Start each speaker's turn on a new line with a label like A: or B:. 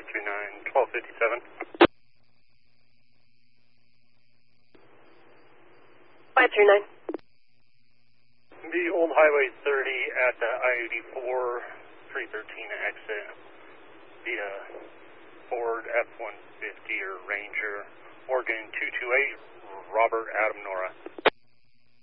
A: 539, 1257.
B: 539.
A: The old Highway 30 at the I-84 313 exit via Ford F-150 or Ranger, Oregon 228, Robert Adam Nora.